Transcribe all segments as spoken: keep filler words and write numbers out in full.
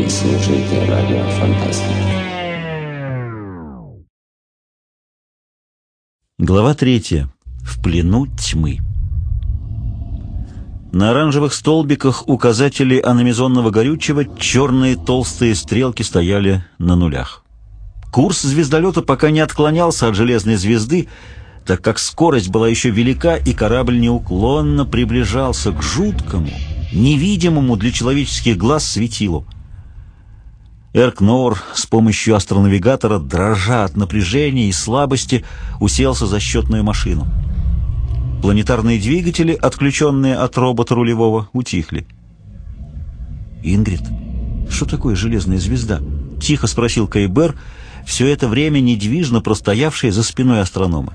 слушаете радио «Фантастика». Глава третья. В плену тьмы. На оранжевых столбиках указателей аномизонного горючего черные толстые стрелки стояли на нулях. Курс звездолета пока не отклонялся от железной звезды, так как скорость была еще велика, и корабль неуклонно приближался к жуткому, невидимому для человеческих глаз светилу. Эрк-Ноор с помощью астронавигатора, дрожа от напряжения и слабости, уселся за счетную машину. Планетарные двигатели, отключенные от робота рулевого, утихли. «Ингрид, что такое железная звезда?» — тихо спросил Кейбер, все это время недвижно простоявший за спиной астронома.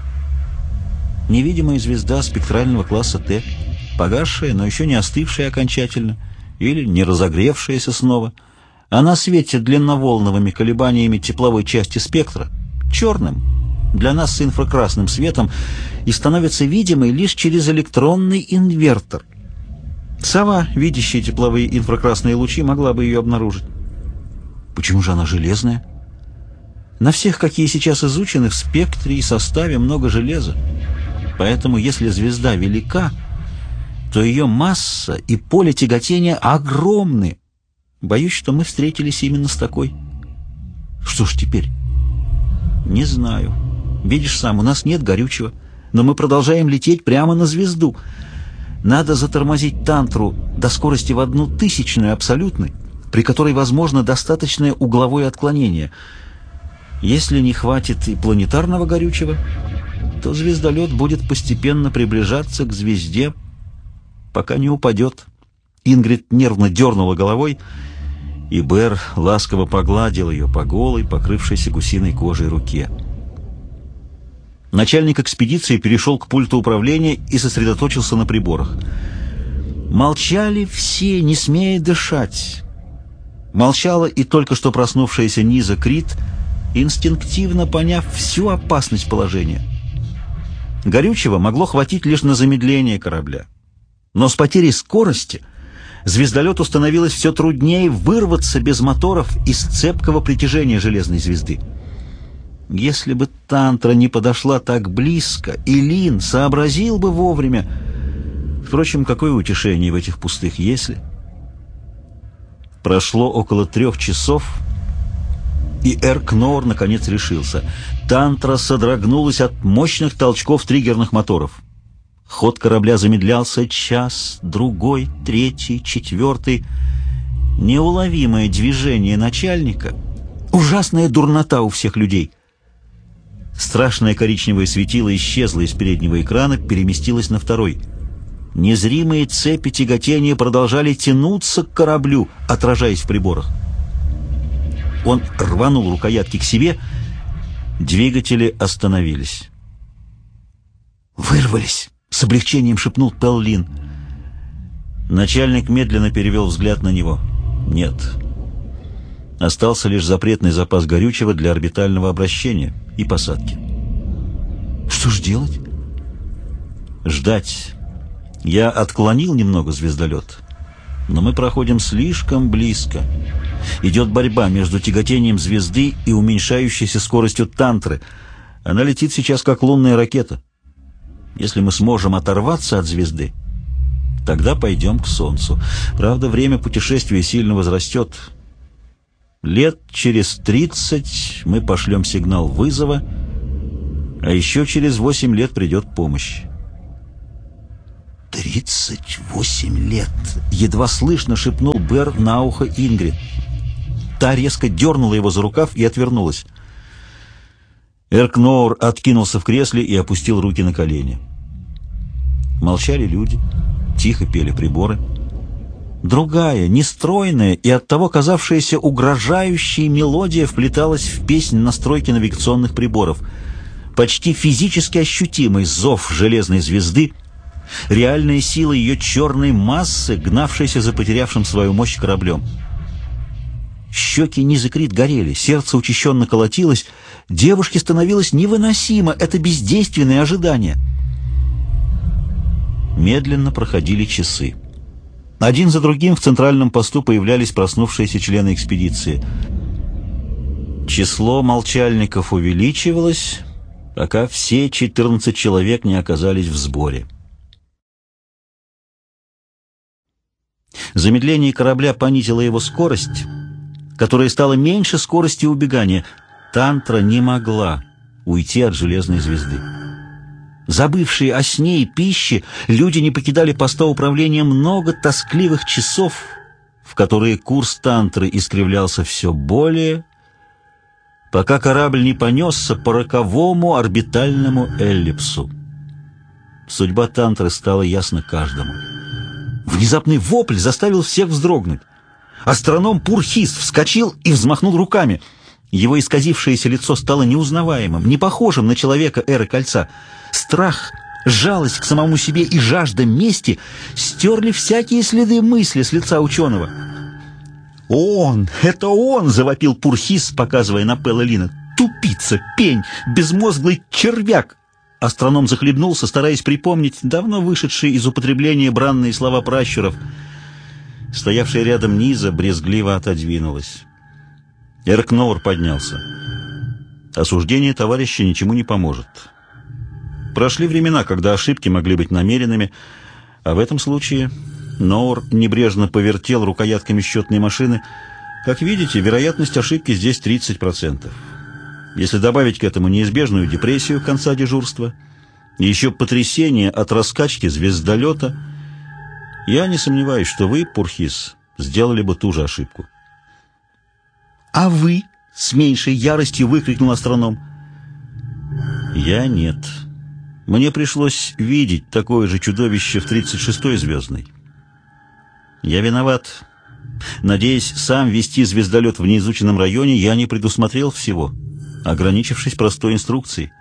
«Невидимая звезда спектрального класса Т, погасшая, но еще не остывшая окончательно, или не разогревшаяся снова. Она светит длинноволновыми колебаниями тепловой части спектра, черным, для нас с инфракрасным светом, и становится видимой лишь через электронный инвертор. Сова, видящая тепловые инфракрасные лучи, могла бы ее обнаружить». «Почему же она железная?» «На всех, какие сейчас изучены, в спектре и составе много железа. Поэтому, если звезда велика, то ее масса и поле тяготения огромны. Боюсь, что мы встретились именно с такой». «Что ж теперь?» «Не знаю. Видишь сам, у нас нет горючего, но мы продолжаем лететь прямо на звезду. Надо затормозить Тантру до скорости в одну тысячную абсолютной, при которой возможно достаточное угловое отклонение. Если не хватит и планетарного горючего, то звездолет будет постепенно приближаться к звезде, пока не упадет». Ингрид нервно дернула головой, и Бэр ласково погладил ее по голой, покрывшейся гусиной кожей руке. Начальник экспедиции перешел к пульту управления и сосредоточился на приборах. Молчали все, не смея дышать. Молчала и только что проснувшаяся Низа Крит, инстинктивно поняв всю опасность положения. Горючего могло хватить лишь на замедление корабля. Но с потерей скорости звездолету становилось все труднее вырваться без моторов из цепкого притяжения железной звезды. Если бы Тантра не подошла так близко, и Лин сообразил бы вовремя. Впрочем, какое утешение в этих пустых «если». Прошло около трех часов, и Эрк-Ноор наконец решился. Тантра содрогнулась от мощных толчков триггерных моторов. Ход корабля замедлялся час, другой, третий, четвертый. Неуловимое движение начальника, ужасная дурнота у всех людей. Страшное коричневое светило исчезло из переднего экрана, переместилось на второй. Незримые цепи тяготения продолжали тянуться к кораблю, отражаясь в приборах. Он рванул рукоятки к себе. Двигатели остановились. «Вырвались!» — с облегчением шепнул Пеллин. Начальник медленно перевел взгляд на него. «Нет. Остался лишь запретный запас горючего для орбитального обращения и посадки». «Что ж делать?» «Ждать. Я отклонил немного звездолет, но мы проходим слишком близко. Идет борьба между тяготением звезды и уменьшающейся скоростью Тантры. Она летит сейчас как лунная ракета. Если мы сможем оторваться от звезды, тогда пойдем к Солнцу. Правда, время путешествия сильно возрастет. Лет через тридцать мы пошлем сигнал вызова, а еще через восемь лет придет помощь». «Тридцать восемь лет!» — едва слышно шепнул Бэр на ухо Ингрид. Та резко дернула его за рукав и отвернулась. Эрк-Ноор откинулся в кресле и опустил руки на колени. Молчали люди, тихо пели приборы. Другая, нестройная и оттого казавшаяся угрожающей мелодия вплеталась в песнь настройки навигационных приборов. Почти физически ощутимый зов железной звезды, реальная сила ее черной массы, гнавшейся за потерявшим свою мощь кораблем. Щеки Низы Крит горели, сердце учащенно колотилось, девушке становилось невыносимо это бездейственное ожидание. Медленно проходили часы. Один за другим в центральном посту появлялись проснувшиеся члены экспедиции. Число молчальников увеличивалось, пока все четырнадцать человек не оказались в сборе. Замедление корабля понизило его скорость, которая стала меньше скорости убегания. Тантра не могла уйти от железной звезды. Забывшие о сне и пище, люди не покидали поста управления много тоскливых часов, в которые курс Тантры искривлялся все более, пока корабль не понесся по роковому орбитальному эллипсу. Судьба Тантры стала ясна каждому. Внезапный вопль заставил всех вздрогнуть. Астроном Пурхис вскочил и взмахнул руками. Его исказившееся лицо стало неузнаваемым, не похожим на человека эры Кольца. Страх, жалость к самому себе и жажда мести стерли всякие следы мысли с лица ученого. «Он! Это он!» — завопил Пурхис, показывая на Пелла Лина. «Тупица, пень, безмозглый червяк!» Астроном захлебнулся, стараясь припомнить давно вышедшие из употребления бранные слова пращуров. Стоявшая рядом Низа брезгливо отодвинулась. Эркноор поднялся. Осуждение товарища ничему не поможет. Прошли времена, когда ошибки могли быть намеренными, а в этом случае Ноур небрежно повертел рукоятками счетной машины. Как видите, вероятность ошибки здесь тридцать процентов. Если добавить к этому неизбежную депрессию конца дежурства и еще потрясение от раскачки звездолета, я не сомневаюсь, что вы, Пурхис, сделали бы ту же ошибку. «А вы?» — с меньшей яростью выкрикнул астроном. «Я нет. Мне пришлось видеть такое же чудовище в тридцать шестой звездной. Я виноват. Надеясь сам вести звездолет в неизученном районе, я не предусмотрел всего, ограничившись простой инструкцией».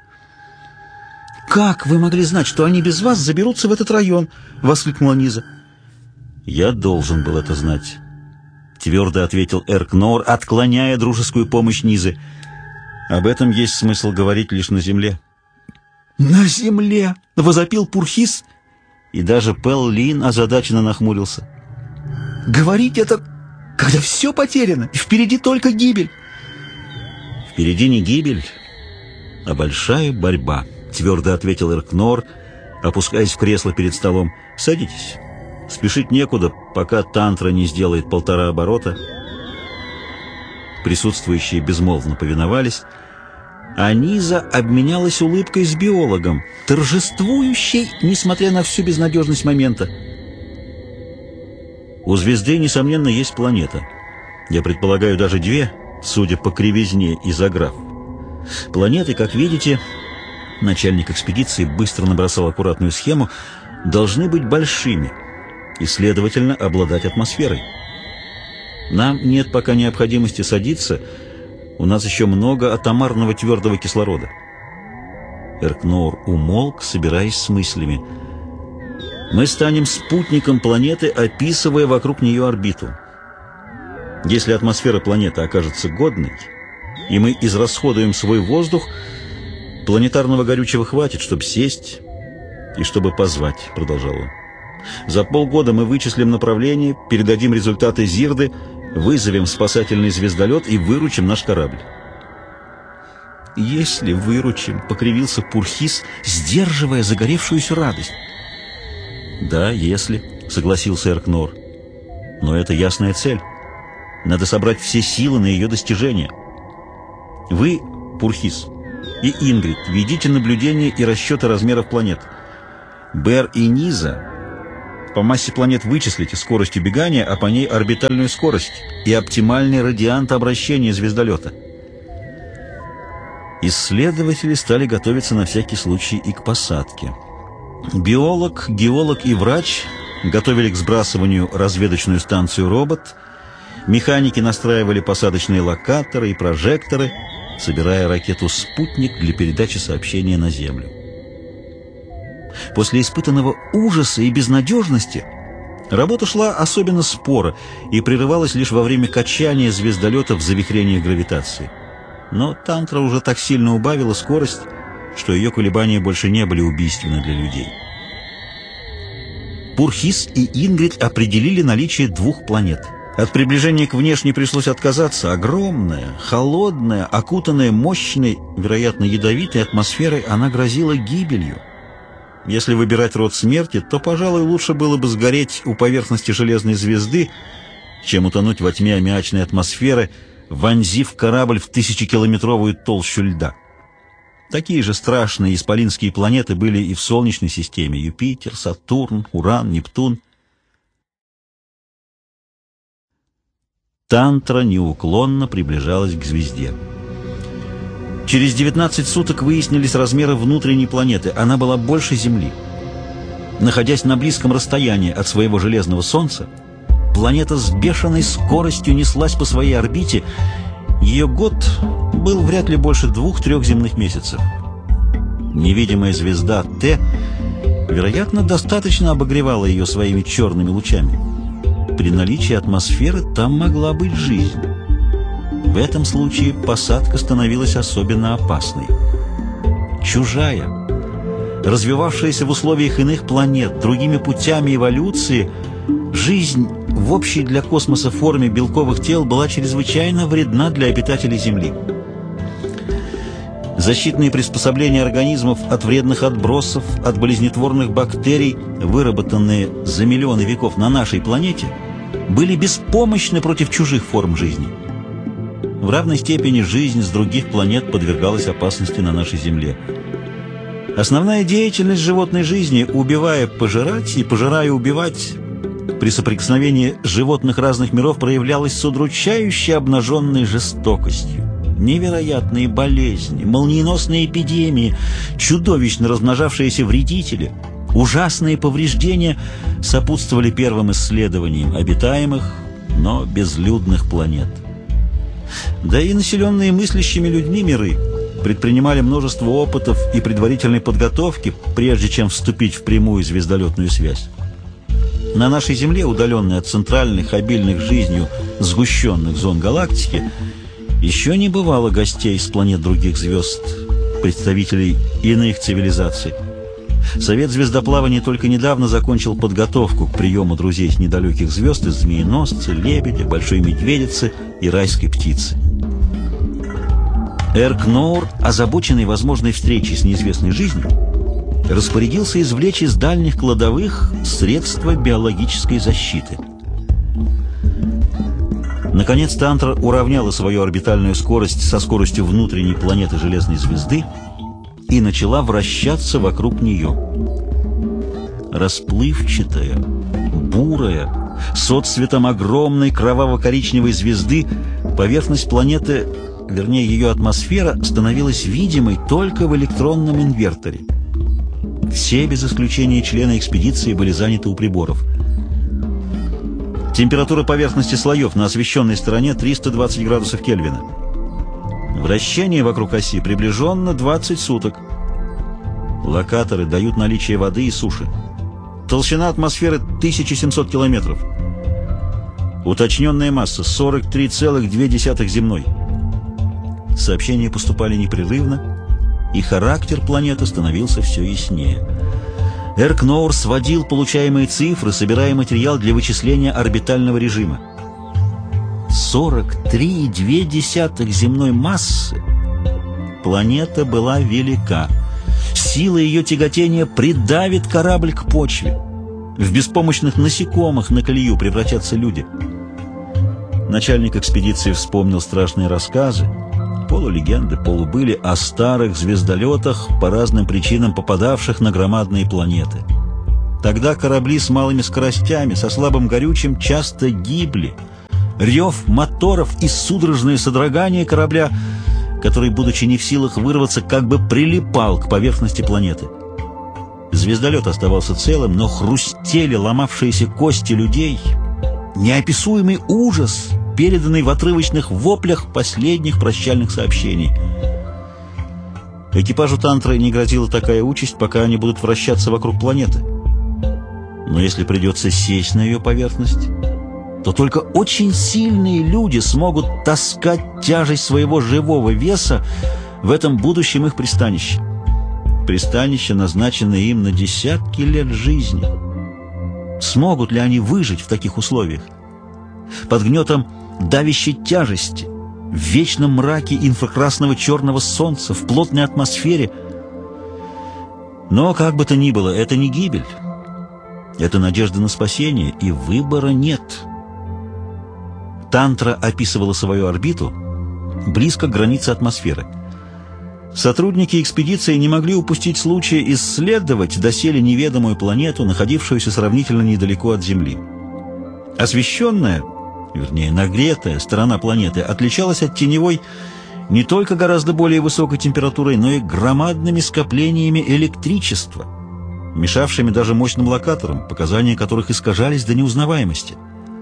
«Как вы могли знать, что они без вас заберутся в этот район?» — воскликнула Низа. «Я должен был это знать», — твердо ответил Эркноор, отклоняя дружескую помощь Низы. «Об этом есть смысл говорить лишь на земле». «На земле!» — возопил Пурхис, и даже Пелл Лин озадаченно нахмурился. «Говорить это, когда все потеряно, и впереди только гибель». «Впереди не гибель, а большая борьба», — твердо ответил Эркноор, опускаясь в кресло перед столом. «Садитесь. Спешить некуда, пока Тантра не сделает полтора оборота». Присутствующие безмолвно повиновались, а Низа обменялась улыбкой с биологом, торжествующей, несмотря на всю безнадежность момента. «У звезды, несомненно, есть планета. Я предполагаю, даже две, судя по кривизне изограф. Планеты, как видите, начальник экспедиции быстро набросал аккуратную схему, должны быть большими и, следовательно, обладать атмосферой. Нам нет пока необходимости садиться, у нас еще много атомарного твердого кислорода». Эркноор умолк, собираясь с мыслями. «Мы станем спутником планеты, описывая вокруг нее орбиту. Если атмосфера планеты окажется годной, и мы израсходуем свой воздух, планетарного горючего хватит, чтобы сесть и чтобы позвать», — продолжал он. «За полгода мы вычислим направление, передадим результаты Зирды, вызовем спасательный звездолет и выручим наш корабль». «Если выручим», — покривился Пурхис, сдерживая загоревшуюся радость. «Да, если», — согласился Эркноор. «Но это ясная цель. Надо собрать все силы на ее достижение. Вы, Пурхис, и Ингрид, ведите наблюдения и расчеты размеров планет. Бер и Низа по массе планет вычислите скорость убегания, а по ней орбитальную скорость и оптимальный радиант обращения звездолета». Исследователи стали готовиться на всякий случай и к посадке. Биолог, геолог и врач готовили к сбрасыванию разведочную станцию «Робот», механики настраивали посадочные локаторы и прожекторы, собирая ракету «Спутник» для передачи сообщения на Землю. После испытанного ужаса и безнадежности работа шла особенно споро и прерывалась лишь во время качания звездолета в завихрениях гравитации. Но Тантра уже так сильно убавила скорость, что ее колебания больше не были убийственны для людей. Пурхис и Ингрид определили наличие двух планет. От приближения к внешней пришлось отказаться. Огромная, холодная, окутанная мощной, вероятно, ядовитой атмосферой, она грозила гибелью. Если выбирать род смерти, то, пожалуй, лучше было бы сгореть у поверхности железной звезды, чем утонуть во тьме аммиачной атмосферы, вонзив корабль в тысячекилометровую толщу льда. Такие же страшные исполинские планеты были и в Солнечной системе: Юпитер, Сатурн, Уран, Нептун. Тантра неуклонно приближалась к звезде. Через девятнадцать суток выяснились размеры внутренней планеты. Она была больше Земли. Находясь на близком расстоянии от своего железного Солнца, планета с бешеной скоростью неслась по своей орбите. Ее год был вряд ли больше двух-трех земных месяцев. Невидимая звезда Т, вероятно, достаточно обогревала ее своими черными лучами. При наличии атмосферы там могла быть жизнь. В этом случае посадка становилась особенно опасной. Чужая, развивавшаяся в условиях иных планет, другими путями эволюции, жизнь в общей для космоса форме белковых тел была чрезвычайно вредна для обитателей Земли. Защитные приспособления организмов от вредных отбросов, от болезнетворных бактерий, выработанные за миллионы веков на нашей планете, были беспомощны против чужих форм жизни. В равной степени жизнь с других планет подвергалась опасности на нашей Земле. Основная деятельность животной жизни, убивая пожирать и пожирая убивать, при соприкосновении животных разных миров проявлялась с удручающей обнаженной жестокостью. Невероятные болезни, молниеносные эпидемии, чудовищно размножавшиеся вредители, ужасные повреждения сопутствовали первым исследованиям обитаемых, но безлюдных планет. Да и населенные мыслящими людьми миры предпринимали множество опытов и предварительной подготовки, прежде чем вступить в прямую звездолетную связь. На нашей Земле, удаленной от центральных, обильных жизнью сгущенных зон галактики, еще не бывало гостей с планет других звезд, представителей иных цивилизаций. Совет звездоплавания только недавно закончил подготовку к приему друзей с недалеких звезд из Змееносца, Лебедя, Большой Медведицы и Райской Птицы. Эркноур, озабоченный возможной встречей с неизвестной жизнью, распорядился извлечь из дальних кладовых средства биологической защиты. Наконец, Тантра уравняла свою орбитальную скорость со скоростью внутренней планеты Железной звезды и начала вращаться вокруг нее. Расплывчатая, бурая, с отцветом огромной кроваво-коричневой звезды, поверхность планеты, вернее ее атмосфера, становилась видимой только в электронном инверторе. Все, без исключения члены экспедиции, были заняты у приборов. Температура поверхности слоев на освещенной стороне триста двадцать градусов Кельвина. Вращение вокруг оси приближенно двадцать суток. Локаторы дают наличие воды и суши. Толщина атмосферы тысяча семьсот километров. Уточненная масса сорок три целых две десятых земной. Сообщения поступали непрерывно, и характер планеты становился все яснее. Эркноур сводил получаемые цифры, собирая материал для вычисления орбитального режима. сорок три целых две десятых земной массы. Планета была велика. Сила ее тяготения придавит корабль к почве. В беспомощных насекомых на колею превратятся люди. Начальник экспедиции вспомнил страшные рассказы, полулегенды, полубыли о старых звездолетах, по разным причинам попадавших на громадные планеты. Тогда корабли с малыми скоростями, со слабым горючим, часто гибли. Рев моторов и судорожное содрогание корабля, который, будучи не в силах вырваться, как бы прилипал к поверхности планеты. Звездолет оставался целым, но хрустели ломавшиеся кости людей. Неописуемый ужас, переданный в отрывочных воплях последних прощальных сообщений. Экипажу Тантры не грозила такая участь, пока они будут вращаться вокруг планеты. Но если придется сесть на ее поверхность, то только очень сильные люди смогут таскать тяжесть своего живого веса в этом будущем их пристанище. Пристанище, назначенное им на десятки лет жизни. Смогут ли они выжить в таких условиях? Под гнетом давящей тяжести, в вечном мраке инфракрасного черного солнца, в плотной атмосфере. Но, как бы то ни было, это не гибель. Это надежда на спасение, и выбора нет. Тантра описывала свою орбиту близко к границе атмосферы. Сотрудники экспедиции не могли упустить случая исследовать доселе неведомую планету, находившуюся сравнительно недалеко от Земли. Освещенная, вернее нагретая сторона планеты отличалась от теневой не только гораздо более высокой температурой, но и громадными скоплениями электричества, мешавшими даже мощным локаторам, показания которых искажались до неузнаваемости.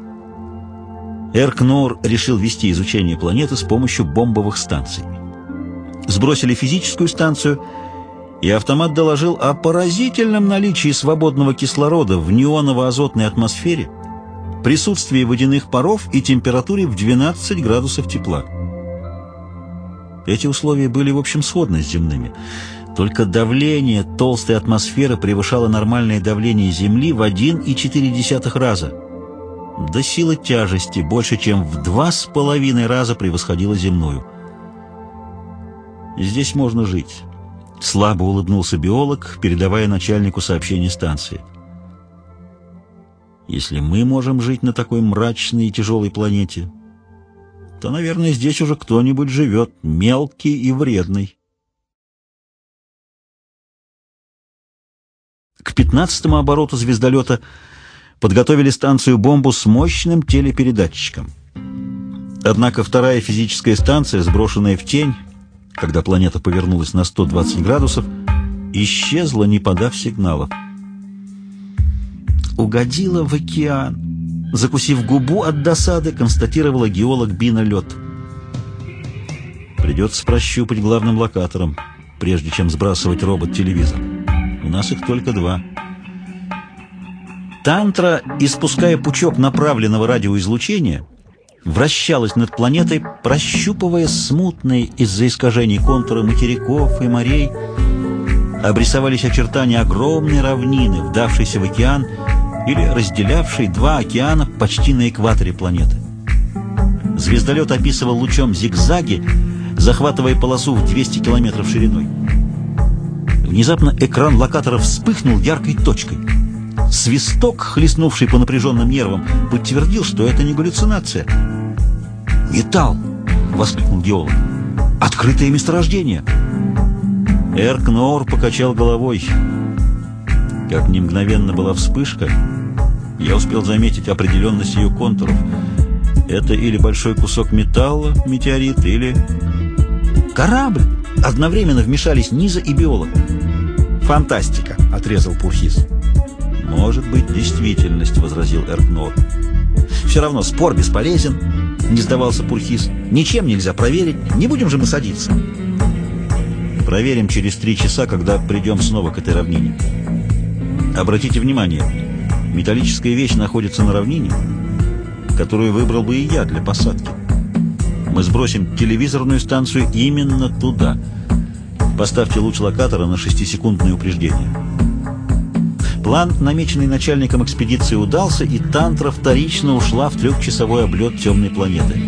Эркнор решил вести изучение планеты с помощью бомбовых станций. Сбросили физическую станцию, и автомат доложил о поразительном наличии свободного кислорода в неоново-азотной атмосфере, присутствии водяных паров и температуре в двенадцать градусов тепла. Эти условия были, в общем, сходны с земными. Только давление толстой атмосферы превышало нормальное давление Земли в один и четыре десятых раза. Да сила тяжести больше, чем в два с половиной раза превосходила земную. «Здесь можно жить», — слабо улыбнулся биолог, передавая начальнику сообщение станции. «Если мы можем жить на такой мрачной и тяжелой планете, то, наверное, здесь уже кто-нибудь живет, мелкий и вредный». К пятнадцатому обороту звездолета подготовили станцию-бомбу с мощным телепередатчиком. Однако вторая физическая станция, сброшенная в тень, когда планета повернулась на сто двадцать градусов, исчезла, не подав сигналов. «Угодила в океан», — закусив губу от досады, констатировала геолог Бина Лед. «Придется прощупать главным локатором, прежде чем сбрасывать робот-телевизор. У нас их только два». Тантра, испуская пучок направленного радиоизлучения, вращалась над планетой, прощупывая смутные из-за искажений контуры материков и морей. Обрисовались очертания огромной равнины, вдавшейся в океан, или разделявшей два океана почти на экваторе планеты. Звездолет описывал лучом зигзаги, захватывая полосу в двести километров шириной. Внезапно экран локатора вспыхнул яркой точкой. Свисток, хлестнувший по напряженным нервам, подтвердил, что это не галлюцинация. «Металл!» — воскликнул геолог. «Открытое месторождение!» Эркнор покачал головой. Как ни мгновенно была вспышка, я успел заметить определенность ее контуров. Это или большой кусок металла, метеорит, или... «Корабль!» — одновременно вмешались Низа и биолог. «Фантастика!» — отрезал Пурхис. «Может быть, действительность», — возразил Эркнор. «Все равно спор бесполезен», — не сдавался Пурхис. «Ничем нельзя проверить. Не будем же мы садиться». «Проверим через три часа, когда придем снова к этой равнине. Обратите внимание, металлическая вещь находится на равнине, которую выбрал бы и я для посадки. Мы сбросим телевизорную станцию именно туда. Поставьте луч локатора на шестисекундное упреждение». План, намеченный начальником экспедиции, удался, и Тантра вторично ушла в трехчасовой облет темной планеты.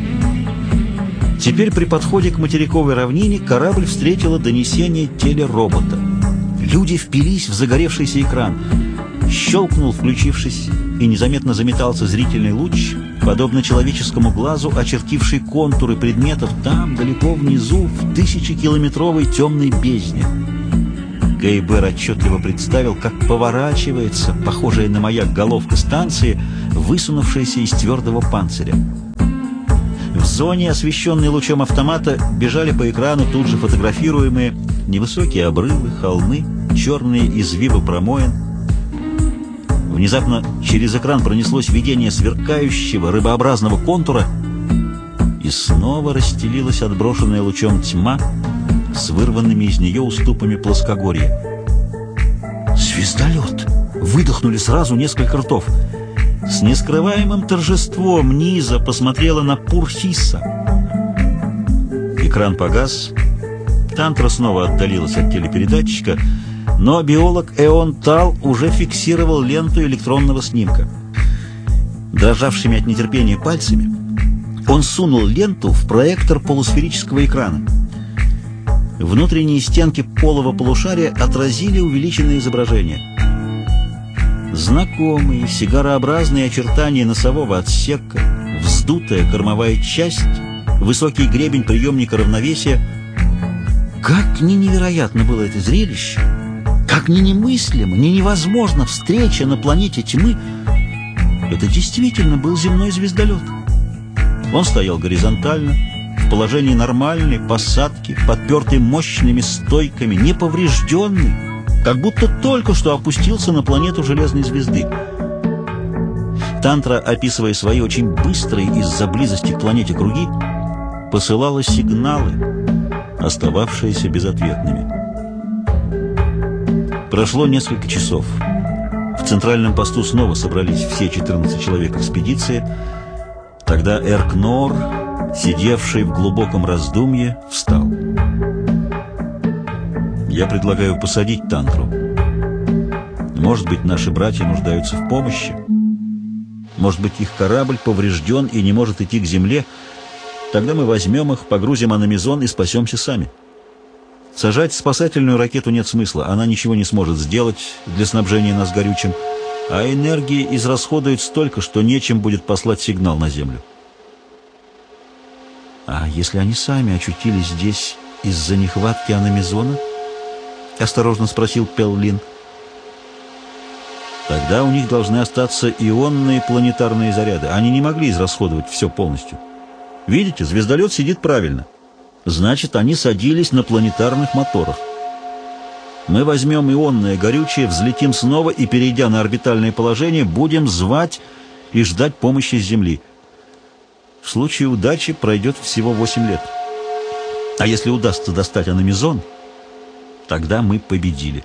Теперь при подходе к материковой равнине корабль встретила донесение телеробота. Люди впились в загоревшийся экран. Щелкнул, включившись, и незаметно заметался зрительный луч, подобно человеческому глазу, очертивший контуры предметов там, далеко внизу, в тысячекилометровой темной бездне. Гейбер отчетливо представил, как поворачивается, похожая на маяк, головка станции, высунувшаяся из твердого панциря. В зоне, освещенной лучом автомата, бежали по экрану тут же фотографируемые невысокие обрывы, холмы, черные извивы промоин. Внезапно через экран пронеслось видение сверкающего рыбообразного контура, и снова расстелилась отброшенная лучом тьма с вырванными из нее уступами плоскогорья. «Звездолет!» — выдохнули сразу несколько ртов. С нескрываемым торжеством Низа посмотрела на Пурхиса. Экран погас. Тантра снова отдалилась от телепередатчика, Но биолог Эон Тал уже фиксировал ленту электронного снимка. Дрожавшими от нетерпения пальцами он сунул ленту в проектор полусферического экрана. Внутренние стенки полого полушария отразили увеличенное изображение. Знакомые сигарообразные очертания носового отсека, вздутая кормовая часть, высокий гребень приемника равновесия. Как ни невероятно было это зрелище, как ни немыслимо, ни невозможно встреча на планете тьмы, это действительно был земной звездолет. Он стоял горизонтально, в положении нормальной посадки, подпертый мощными стойками, неповрежденный, как будто только что опустился на планету железной звезды. Тантра, описывая свои очень быстрые из-за близости к планете круги, посылала сигналы, остававшиеся безответными. Прошло несколько часов. В центральном посту снова собрались все четырнадцать человек экспедиции. Тогда Эркноор, сидевший в глубоком раздумье, встал. «Я предлагаю посадить Тантру. Может быть, наши братья нуждаются в помощи. Может быть, их корабль поврежден и не может идти к земле. Тогда мы возьмем их, погрузим аномизон и спасемся сами. Сажать спасательную ракету нет смысла. Она ничего не сможет сделать для снабжения нас горючим. А энергии израсходует столько, что нечем будет послать сигнал на Землю». «А если они сами очутились здесь из-за нехватки аномизона?» — осторожно спросил Пеллин. «Тогда у них должны остаться ионные планетарные заряды. Они не могли израсходовать все полностью. Видите, звездолет сидит правильно. Значит, они садились на планетарных моторах. Мы возьмем ионное горючее, взлетим снова и, перейдя на орбитальное положение, будем звать и ждать помощи с Земли. В случае удачи пройдет всего восемь лет. А если удастся достать аномизон, тогда мы победили».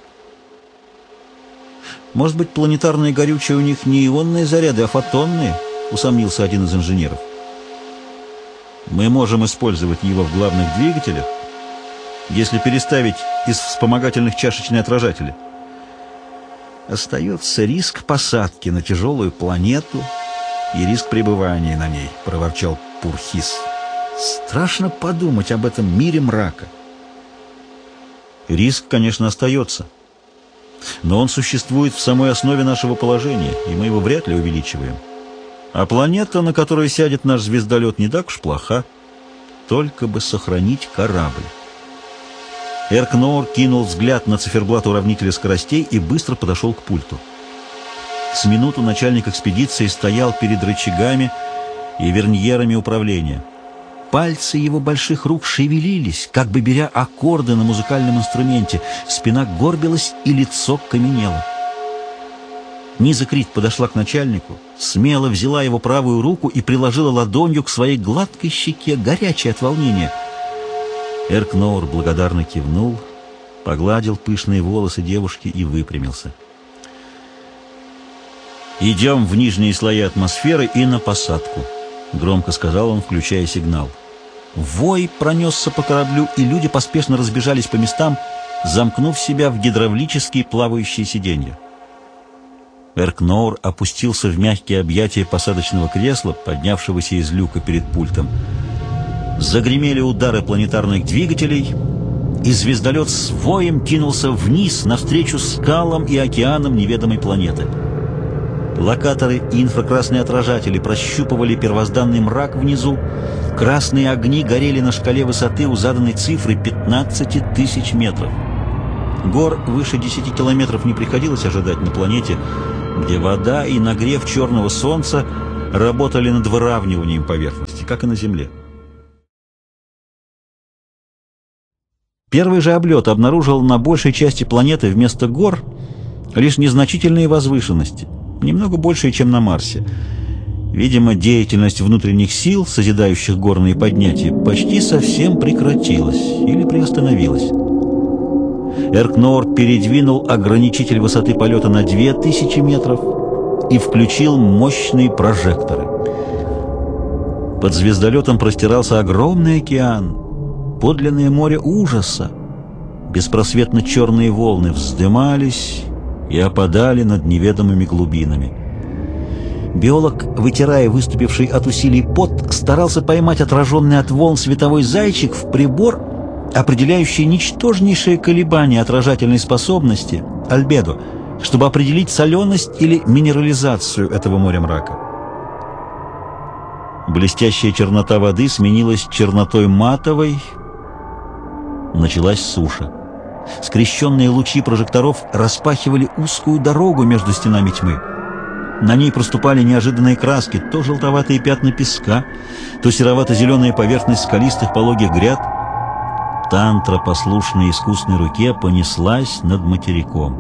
«Может быть, планетарное горючее у них не ионные заряды, а фотонные?» — усомнился один из инженеров. «Мы можем использовать его в главных двигателях, если переставить из вспомогательных чашечные отражатели. Остается риск посадки на тяжелую планету и риск пребывания на ней», — проворчал Пурхис. «Страшно подумать об этом мире мрака». «Риск, конечно, остается, но он существует в самой основе нашего положения, и мы его вряд ли увеличиваем. А планета, на которую сядет наш звездолет, не так уж плоха, только бы сохранить корабль». Эркноор кинул взгляд на циферблат уравнителя скоростей и быстро подошел к пульту. С минуту начальник экспедиции стоял перед рычагами и верньерами управления. Пальцы его больших рук шевелились, как бы беря аккорды на музыкальном инструменте. Спина горбилась и лицо каменело. Низа Крит подошла к начальнику, смело взяла его правую руку и приложила ладонью к своей гладкой щеке, горячей от волнения. Эркноор благодарно кивнул, погладил пышные волосы девушки и выпрямился. «Идем в нижние слои атмосферы и на посадку», — громко сказал он, включая сигнал. Вой пронесся по кораблю, и люди поспешно разбежались по местам, замкнув себя в гидравлические плавающие сиденья. Эркноор опустился в мягкие объятия посадочного кресла, поднявшегося из люка перед пультом. Загремели удары планетарных двигателей, и звездолет с воем кинулся вниз, навстречу скалам и океанам неведомой планеты. Локаторы и инфракрасные отражатели прощупывали первозданный мрак внизу. Красные огни горели на шкале высоты у заданной цифры пятнадцать тысяч метров. Гор выше десяти километров не приходилось ожидать на планете, где вода и нагрев черного солнца работали над выравниванием поверхности, как и на Земле. Первый же облет обнаружил на большей части планеты вместо гор лишь незначительные возвышенности, немного большие, чем на Марсе. Видимо, деятельность внутренних сил, созидающих горные поднятия, почти совсем прекратилась или приостановилась. Эркноор передвинул ограничитель высоты полета на две тысячи метров и включил мощные прожекторы. Под звездолетом простирался огромный океан, подлинное море ужаса, Беспросветно черные волны вздымались и опадали над неведомыми глубинами. Биолог, вытирая выступивший от усилий пот, старался поймать отраженный от волн световой зайчик в прибор, определяющий ничтожнейшие колебания отражательной способности, альбедо, чтобы определить соленость или минерализацию этого моря мрака. Блестящая чернота воды сменилась чернотой матовой, началась суша. Скрещенные лучи прожекторов распахивали узкую дорогу между стенами тьмы. На ней проступали неожиданные краски, то желтоватые пятна песка, то серовато-зеленая поверхность скалистых пологих гряд. Тантра, послушная искусной руке, понеслась над материком.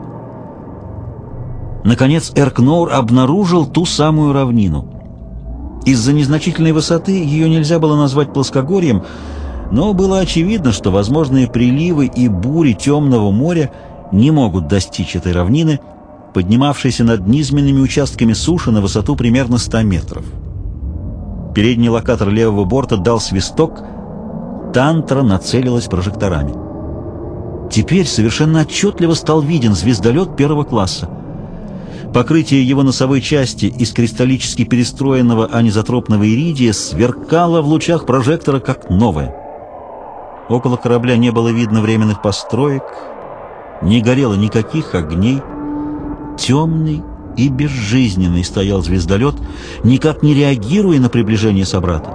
Наконец Эркноор обнаружил ту самую равнину. Из-за незначительной высоты ее нельзя было назвать плоскогорьем, но было очевидно, что возможные приливы и бури темного моря не могут достичь этой равнины, поднимавшейся над низменными участками суши на высоту примерно ста метров. Передний локатор левого борта дал свисток, Тантра нацелилась прожекторами. Теперь совершенно отчетливо стал виден звездолет первого класса. Покрытие его носовой части из кристаллически перестроенного анизотропного иридия сверкало в лучах прожектора как новое. Около корабля не было видно временных построек, не горело никаких огней. Темный и безжизненный стоял звездолет, никак не реагируя на приближение собрата.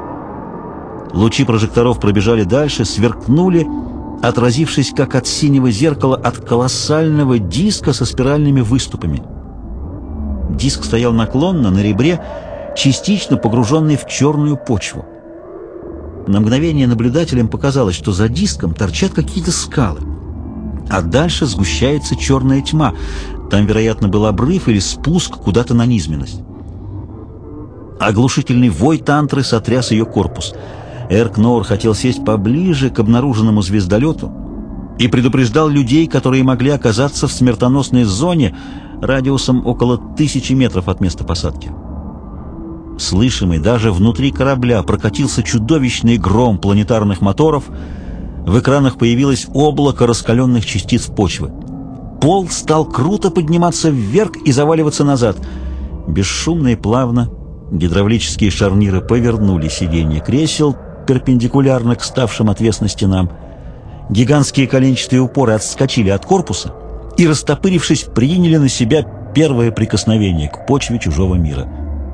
Лучи прожекторов пробежали дальше, сверкнули, отразившись, как от синего зеркала, от колоссального диска со спиральными выступами. Диск стоял наклонно, на ребре, частично погруженный в черную почву. На мгновение наблюдателям показалось, что за диском торчат какие-то скалы, а дальше сгущается черная тьма. Там, вероятно, был обрыв или спуск куда-то на низменность. Оглушительный вой тантры сотряс ее корпус. Эркноор хотел сесть поближе к обнаруженному звездолету и предупреждал людей, которые могли оказаться в смертоносной зоне радиусом около тысячи метров от места посадки. Слышимый даже внутри корабля прокатился чудовищный гром планетарных моторов, в экранах появилось облако раскаленных частиц почвы. Пол стал круто подниматься вверх и заваливаться назад. Бесшумно и плавно гидравлические шарниры повернули сиденья кресел перпендикулярно к ставшим отвесно стенам. Гигантские коленчатые упоры отскочили от корпуса и, растопырившись, приняли на себя первое прикосновение к почве чужого мира.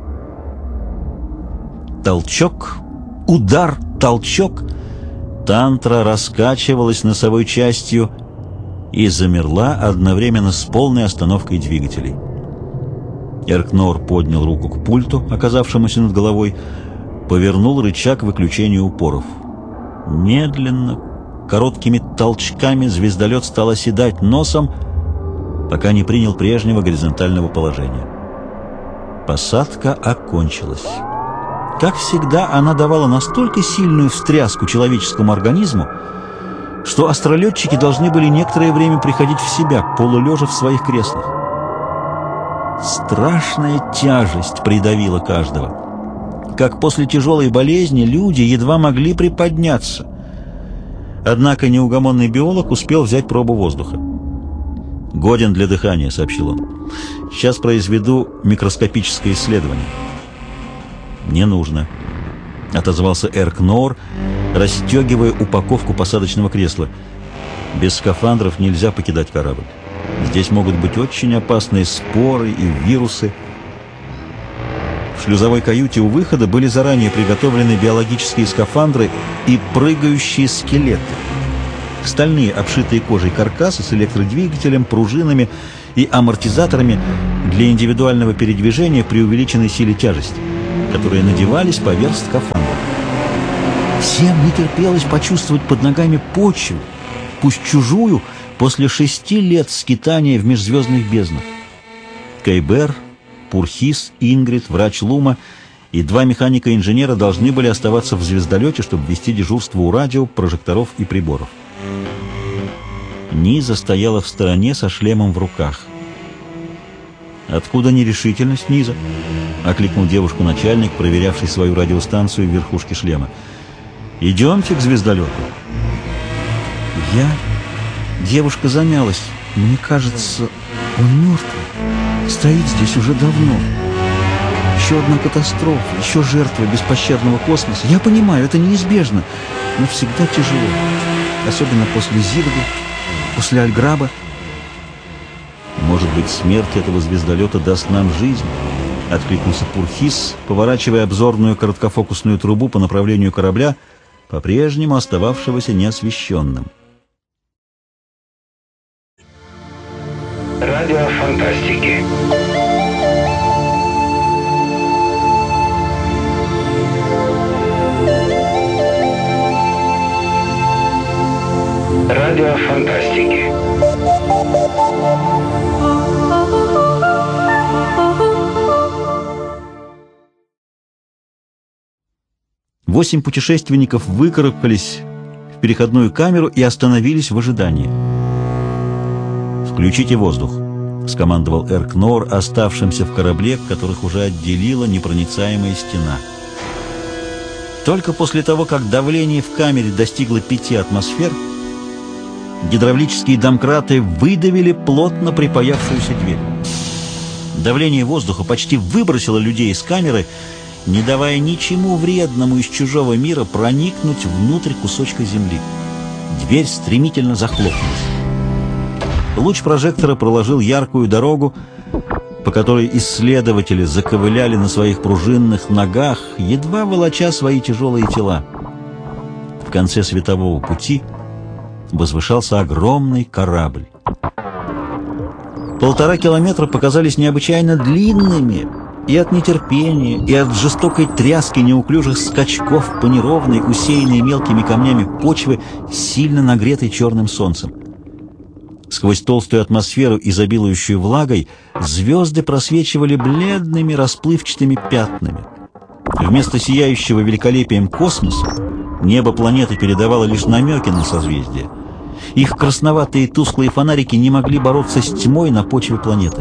Толчок, удар, толчок. Тантра раскачивалась носовой частью и замерла одновременно с полной остановкой двигателей. Эркноор поднял руку к пульту, оказавшемуся над головой, повернул рычаг выключения упоров. Медленно, короткими толчками звездолет стал оседать носом, пока не принял прежнего горизонтального положения. Посадка окончилась. Как всегда, она давала настолько сильную встряску человеческому организму, что астролетчики должны были некоторое время приходить в себя, полулежа в своих креслах. Страшная тяжесть придавила каждого. Как после тяжелой болезни люди едва могли приподняться. Однако неугомонный биолог успел взять пробу воздуха. «Годен для дыхания», — сообщил он. «Сейчас произведу микроскопическое исследование». «Не нужно», — отозвался Эркноор, расстегивая упаковку посадочного кресла. «Без скафандров нельзя покидать корабль. Здесь могут быть очень опасные споры и вирусы». В шлюзовой каюте у выхода были заранее приготовлены биологические скафандры и прыгающие скелеты. Стальные, обшитые кожей каркасы с электродвигателем, пружинами и амортизаторами для индивидуального передвижения при увеличенной силе тяжести, которые надевались поверх скафандра. Всем не терпелось почувствовать под ногами почву, пусть чужую, после шести лет скитания в межзвездных безднах. Кейбер, Пурхис, Ингрид, врач Лума и два механика-инженера должны были оставаться в звездолете, чтобы вести дежурство у радио, прожекторов и приборов. Низа стояла в стороне со шлемом в руках. «Откуда нерешительность, Низа?» — окликнул девушку начальник, проверявший свою радиостанцию в верхушке шлема. «Идемте к звездолету». «Я Девушка замялась. Мне кажется, он мертвый. Стоит здесь уже давно. Еще одна катастрофа, еще жертва беспощадного космоса. Я понимаю, это неизбежно, но всегда тяжело. Особенно после Зигды, после Альграба. Может быть, смерть этого звездолета даст нам жизнь? Откликнулся Пурхис, поворачивая обзорную короткофокусную трубу по направлению корабля, по-прежнему остававшегося неосвещенным. Радио фантастики. Радио фантастики. Восемь путешественников выкарабкались в переходную камеру и остановились в ожидании. «Включите воздух», — скомандовал Эркноор оставшимся в корабле, которых уже отделила непроницаемая стена. Только после того, как давление в камере достигло пяти атмосфер, гидравлические домкраты выдавили плотно припаявшуюся дверь. Давление воздуха почти выбросило людей из камеры, не давая ничему вредному из чужого мира проникнуть внутрь кусочка земли. Дверь стремительно захлопнулась. Луч прожектора проложил яркую дорогу, по которой исследователи заковыляли на своих пружинных ногах, едва волоча свои тяжелые тела. В конце светового пути возвышался огромный корабль. Полтора километра показались необычайно длинными, и от нетерпения, и от жестокой тряски неуклюжих скачков по неровной, усеянной мелкими камнями почвы, сильно нагретой черным солнцем. Сквозь толстую атмосферу, изобилующую влагой, звезды просвечивали бледными расплывчатыми пятнами. Вместо сияющего великолепием космоса небо планеты передавало лишь намеки на созвездия. Их красноватые тусклые фонарики не могли бороться с тьмой на почве планеты.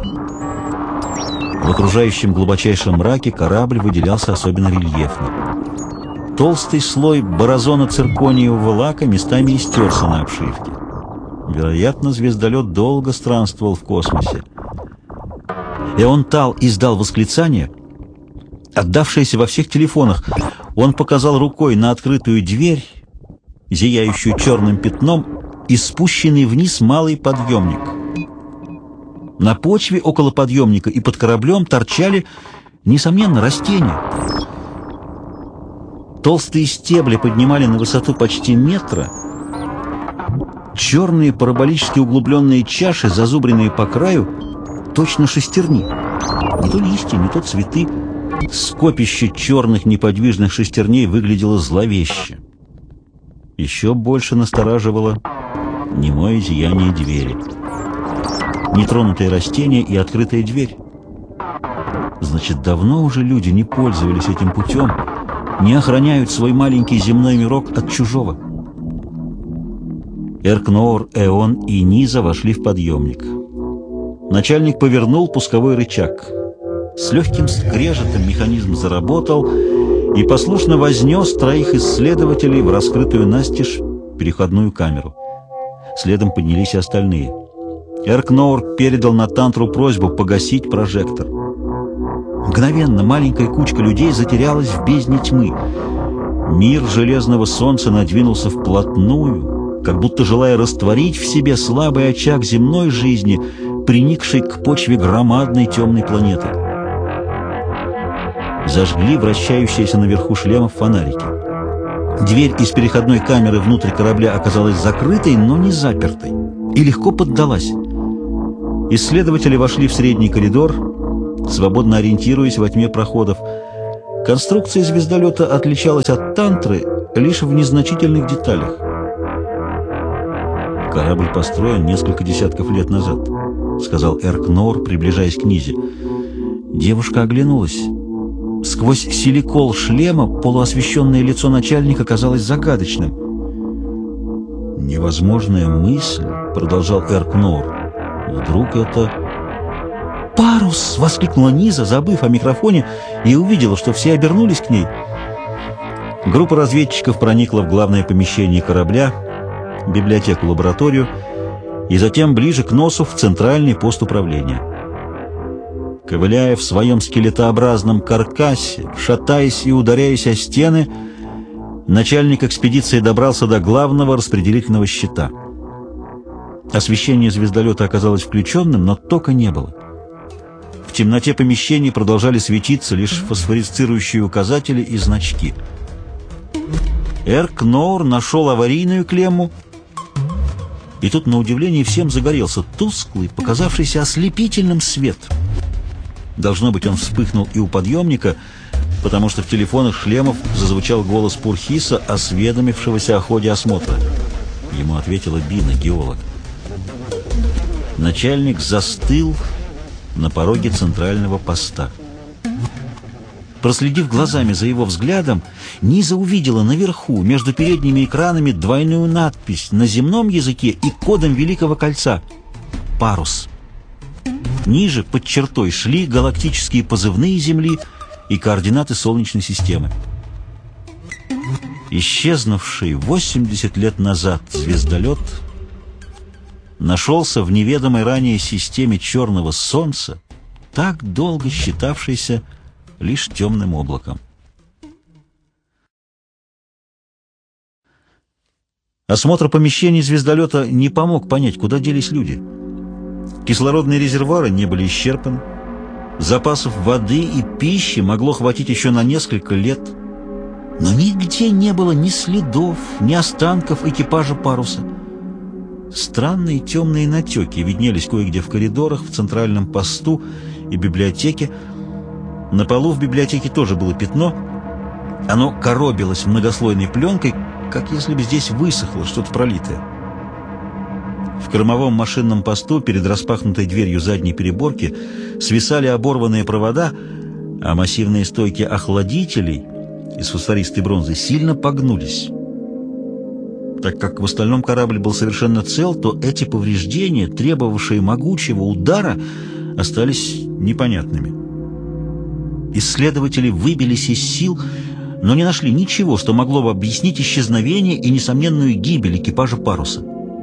В окружающем глубочайшем мраке корабль выделялся особенно рельефно. Толстый слой борозона-циркониевого лака местами истерся на обшивке. Вероятно, звездолет долго странствовал в космосе. Эонтал издал восклицание, отдавшееся во всех телефонах. Он показал рукой на открытую дверь, зияющую черным пятном, и спущенный вниз малый подъемник. На почве около подъемника и под кораблем торчали, несомненно, растения. Толстые стебли поднимали на высоту почти метра. Черные параболически углубленные чаши, зазубренные по краю, точно шестерни. Не то листья, не то цветы. Скопище черных неподвижных шестерней выглядело зловеще. Еще больше настораживало немое зияние двери. Нетронутые растения и открытая дверь. Значит, давно уже люди не пользовались этим путем, не охраняют свой маленький земной мирок от чужого. Эркноор, Эон и Низа вошли в подъемник. Начальник повернул пусковой рычаг. С легким скрежетом механизм заработал и послушно вознес троих исследователей в раскрытую настежь переходную камеру. Следом поднялись и остальные. Эркноор передал на Тантру просьбу погасить прожектор. Мгновенно маленькая кучка людей затерялась в бездне тьмы. Мир железного солнца надвинулся вплотную, как будто желая растворить в себе слабый очаг земной жизни, приникший к почве громадной темной планеты. Зажгли вращающиеся наверху шлемов фонарики. Дверь из переходной камеры внутрь корабля оказалась закрытой, но не запертой, и легко поддалась. Исследователи вошли в средний коридор, свободно ориентируясь во тьме проходов. Конструкция звездолета отличалась от Тантры лишь в незначительных деталях. «Корабль построен несколько десятков лет назад», — сказал Эркноор, приближаясь к Низе. Девушка оглянулась. Сквозь силикол шлема полуосвещенное лицо начальника казалось загадочным. «Невозможная мысль», — продолжал Эркноор. «Вдруг это...» «Парус!» — воскликнула Низа, забыв о микрофоне, и увидела, что все обернулись к ней. Группа разведчиков проникла в главное помещение корабля, библиотеку-лабораторию, и затем ближе к носу в центральный пост управления. Ковыляя в своем скелетообразном каркасе, шатаясь и ударяясь о стены, начальник экспедиции добрался до главного распределительного щита. Освещение звездолета оказалось включенным, но тока не было. В темноте помещений продолжали светиться лишь фосфорисцирующие указатели и значки. Эрк-Ноур нашел аварийную клемму, и тут, на удивление, всем загорелся тусклый, показавшийся ослепительным свет. Должно быть, он вспыхнул и у подъемника, потому что в телефонах шлемов зазвучал голос Пурхиса, осведомившегося о ходе осмотра. Ему ответила Бина, геолог. Начальник застыл на пороге центрального поста. Проследив глазами за его взглядом, Низа увидела наверху, между передними экранами, двойную надпись на земном языке и кодом Великого Кольца «Парус». Ниже, под чертой, шли галактические позывные Земли и координаты Солнечной системы. Исчезнувший восемьдесят лет назад звездолет нашелся в неведомой ранее системе черного Солнца, так долго считавшейся лишь темным облаком. Осмотр помещений звездолета не помог понять, куда делись люди. Кислородные резервуары не были исчерпаны, запасов воды и пищи могло хватить еще на несколько лет, но нигде не было ни следов, ни останков экипажа паруса. Странные темные натеки виднелись кое-где в коридорах, в центральном посту и библиотеке. На полу в библиотеке тоже было пятно. Оно коробилось многослойной пленкой, как если бы здесь высохло что-то пролитое. В кормовом машинном посту перед распахнутой дверью задней переборки свисали оборванные провода, а массивные стойки охладителей из фосфористой бронзы сильно погнулись. Так как в остальном корабль был совершенно цел, то эти повреждения, требовавшие могучего удара, остались непонятными. Исследователи выбились из сил, но не нашли ничего, что могло бы объяснить исчезновение и несомненную гибель экипажа паруса.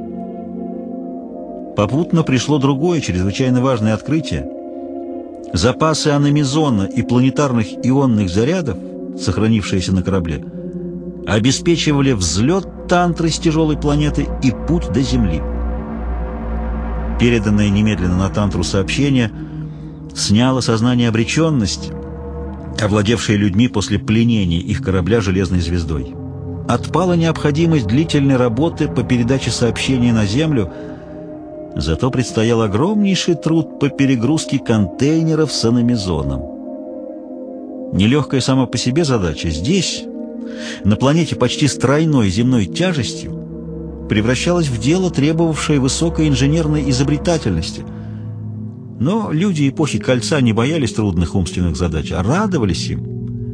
Попутно пришло другое, чрезвычайно важное открытие. Запасы аномизона и планетарных ионных зарядов, сохранившиеся на корабле, обеспечивали взлет Тантры с тяжелой планеты и путь до Земли. Переданное немедленно на Тантру сообщение сняло сознание обреченность, овладевшие людьми после пленения их корабля железной звездой. Отпала необходимость длительной работы по передаче сообщения на Землю, зато предстоял огромнейший труд по перегрузке контейнеров с аномизоном. Нелегкая сама по себе задача здесь, на планете почти с тройной земной тяжестью, превращалась в дело, требовавшее высокой инженерной изобретательности. Но люди эпохи Кольца не боялись трудных умственных задач, а радовались им.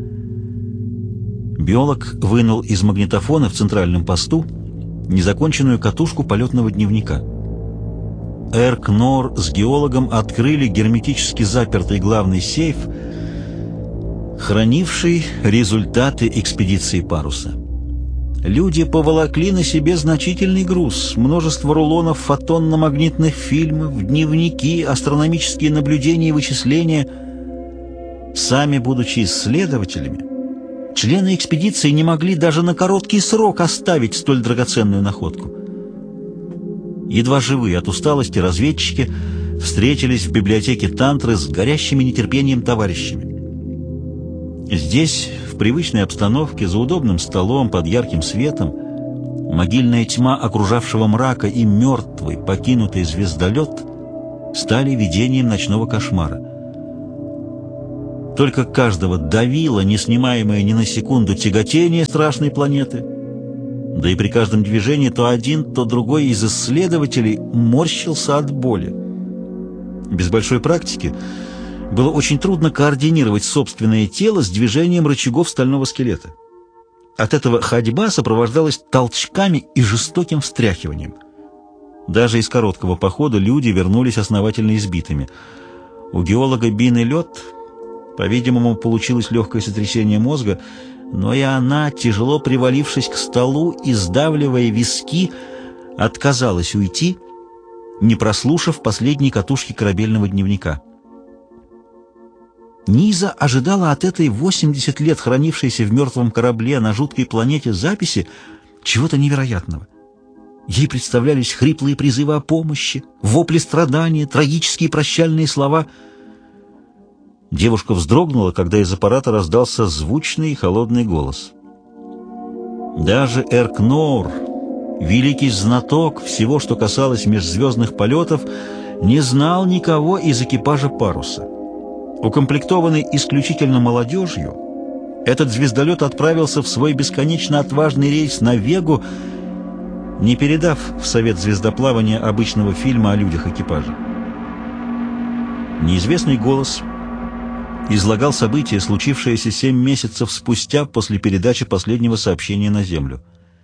Биолог вынул из магнитофона в центральном посту незаконченную катушку полетного дневника. Эрк-Ноур с геологом открыли герметически запертый главный сейф, хранивший результаты экспедиции паруса. Люди поволокли на себе значительный груз, множество рулонов фотонно-магнитных фильмов, дневники, астрономические наблюдения и вычисления. Сами будучи исследователями, члены экспедиции не могли даже на короткий срок оставить столь драгоценную находку. Едва живые от усталости разведчики встретились в библиотеке Тантры с горящими нетерпением товарищами. Здесь, в привычной обстановке, за удобным столом, под ярким светом, могильная тьма окружавшего мрака и мертвый, покинутый звездолет стали видением ночного кошмара. Только каждого давило неснимаемое ни на секунду тяготение страшной планеты, да и при каждом движении то один, то другой из исследователей морщился от боли. Без большой практики было очень трудно координировать собственное тело с движением рычагов стального скелета. От этого ходьба сопровождалась толчками и жестоким встряхиванием. Даже из короткого похода люди вернулись основательно избитыми. У геолога Бины Лед, по-видимому, получилось легкое сотрясение мозга, но и она, тяжело привалившись к столу и сдавливая виски, отказалась уйти не прослушав последней катушки корабельного дневника. Низа ожидала от этой восемьдесят лет хранившейся в мертвом корабле на жуткой планете записи чего-то невероятного. Ей представлялись хриплые призывы о помощи, вопли страдания, трагические прощальные слова. Девушка вздрогнула, когда из аппарата раздался звучный и холодный голос. Даже Эркноор, великий знаток всего, что касалось межзвездных полетов, не знал никого из экипажа паруса. Укомплектованный исключительно молодежью, этот звездолет отправился в свой бесконечно отважный рейс на Вегу, не передав в Совет звездоплавания обычного фильма о людях экипажа. Неизвестный голос излагал события, случившиеся семь месяцев спустя после передачи последнего сообщения на Землю.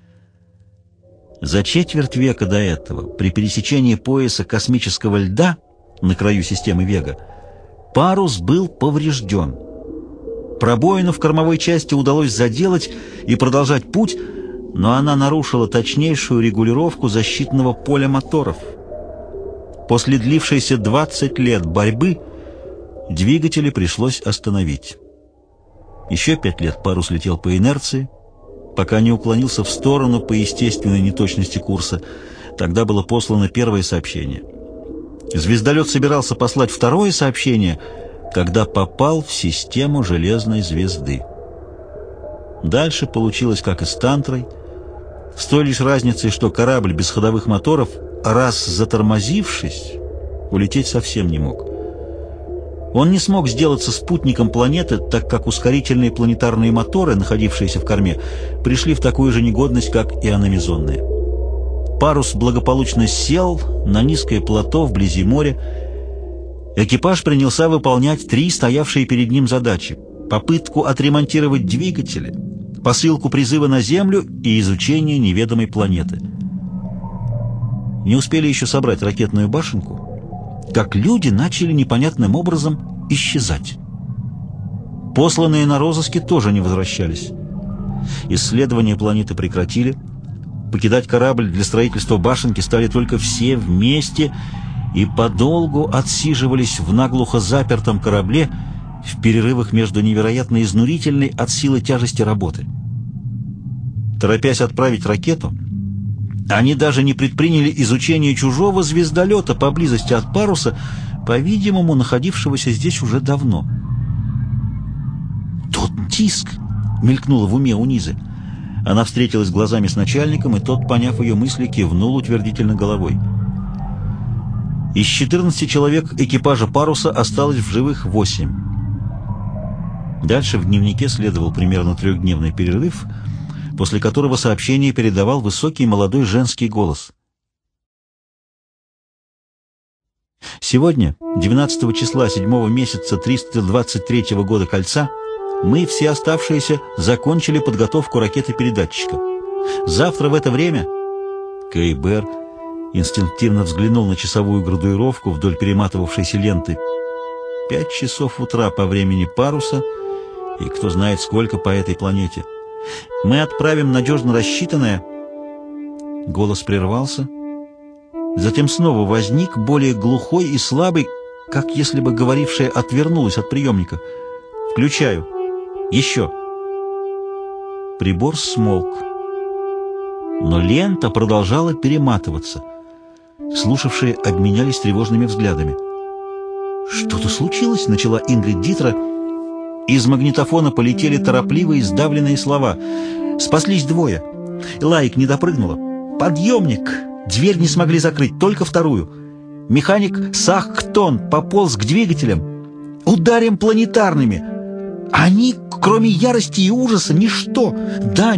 За четверть века до этого, при пересечении пояса космического льда на краю системы Вега, парус был поврежден. Пробоину в кормовой части удалось заделать и продолжать путь, но она нарушила точнейшую регулировку защитного поля моторов. После длившейся двадцать лет борьбы двигатели пришлось остановить. Еще пять лет парус летел по инерции, пока не уклонился в сторону по естественной неточности курса. Тогда было послано первое сообщение. Звездолет собирался послать второе сообщение, когда попал в систему железной звезды. Дальше получилось как и с Тантрой, с той лишь разницей, что корабль без ходовых моторов, раз затормозившись, улететь совсем не мог. Он не смог сделаться спутником планеты, так как ускорительные планетарные моторы, находившиеся в корме, пришли в такую же негодность, как и аномизонные. Парус благополучно сел на низкое плато вблизи моря. Экипаж принялся выполнять три стоявшие перед ним задачи: попытку отремонтировать двигатели, посылку призыва на Землю и изучение неведомой планеты. Не успели еще собрать ракетную башенку, как люди начали непонятным образом исчезать. Посланные на розыски тоже не возвращались. Исследования планеты прекратили. Покидать корабль для строительства башенки стали только все вместе и подолгу отсиживались в наглухо запертом корабле в перерывах между невероятно изнурительной от силы тяжести работы. Торопясь отправить ракету, они даже не предприняли изучение чужого звездолета поблизости от паруса, по-видимому, находившегося здесь уже давно. «Тот диск!» — мелькнуло в уме у Низы. Она встретилась глазами с начальником, и тот, поняв ее мысли, кивнул утвердительно головой. Из четырнадцати человек экипажа паруса осталось в живых восемь. Дальше в дневнике следовал примерно трехдневный перерыв, после которого сообщение передавал высокий молодой женский голос. Сегодня, двенадцатого числа седьмого месяца триста двадцать третьего года Кольца, мы, все оставшиеся, закончили подготовку ракеты-передатчика. Завтра в это время... Кейбер инстинктивно взглянул на часовую градуировку вдоль перематывавшейся ленты. Пять часов утра по времени паруса, и кто знает сколько по этой планете. Мы отправим надежно рассчитанное... Голос прервался. Затем снова возник, более глухой и слабый, как если бы говорившая отвернулась от приемника. «Включаю. Еще». Прибор смолк. Но лента продолжала перематываться. Слушавшие обменялись тревожными взглядами. «Что-то случилось?» — начала Ингрид Дитра. Из магнитофона полетели торопливые сдавленные слова. «Спаслись двое. Лайк не допрыгнула. Подъемник. Дверь не смогли закрыть, только вторую. Механик Сахктон пополз к двигателям. Ударим планетарными. Они, кроме ярости и ужаса, ничто. Да,